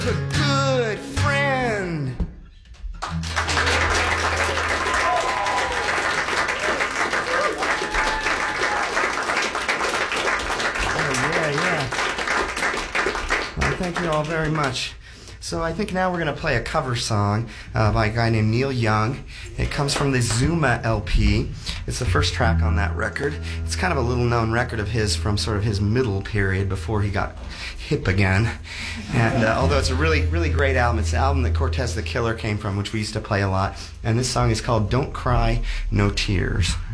A good friend. Yeah. Well, thank you all very much. So I think now we're going to play a cover song by a guy named Neil Young. It comes from the Zuma LP. It's the first track on that record. It's kind of a little-known record of his from sort of his middle period before he got hip again. And although it's a really, really great album, it's the album that Cortez the Killer came from, which we used to play a lot. And this song is called Don't Cry, No Tears.